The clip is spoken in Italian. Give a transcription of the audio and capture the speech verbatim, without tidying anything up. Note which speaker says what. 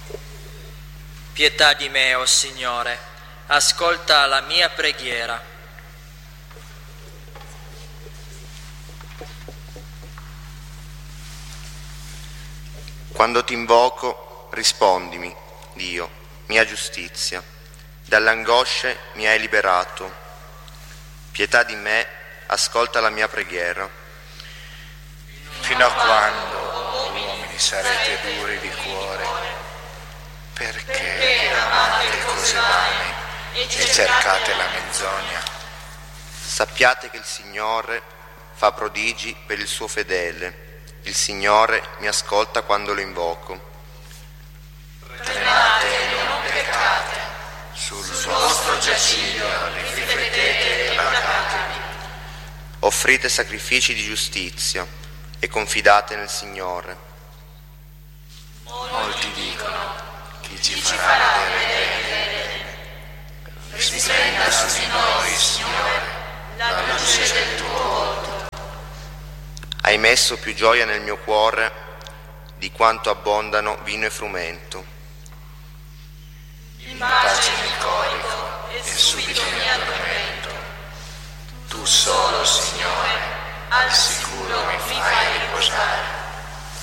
Speaker 1: Pietà di me, o Signore, ascolta la mia preghiera.
Speaker 2: Quando ti invoco, rispondimi, Dio, mia giustizia. Dalle angosce mi hai liberato. Pietà di me, ascolta la mia preghiera.
Speaker 3: Fino a quando, uomini, sarete duri di cuore? Perché amate cose vane e cercate la menzogna?
Speaker 2: Sappiate che il Signore fa prodigi per il suo fedele. Il Signore mi ascolta quando lo invoco.
Speaker 3: Tremate e non peccate, sul vostro giaciglio riflettete e lavatevi.
Speaker 2: Offrite sacrifici di giustizia e confidate nel Signore.
Speaker 3: Molti dicono, chi ci farà vedere? Risplenda su di noi, Signore, la luce del tuo volto.
Speaker 2: Hai messo più gioia nel mio cuore di quanto abbondano vino e frumento.
Speaker 3: In pace nel corico e subito mi